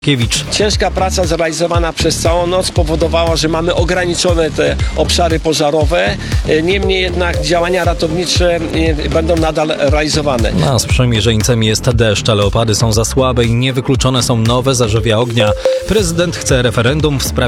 Ciężka praca zrealizowana przez całą noc powodowała, że mamy ograniczone te obszary pożarowe. Niemniej jednak działania ratownicze będą nadal realizowane. A sprzymierzeńcem jest deszcz, ale opady są za słabe i niewykluczone są nowe zarzewia ognia. Prezydent chce referendum w sprawie